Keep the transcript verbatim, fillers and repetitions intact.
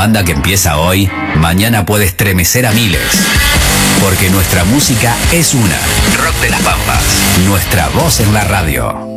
banda que empieza hoy, mañana puede estremecer a miles. Porque nuestra música es una. Rock de las Pampas. Nuestra voz en la radio.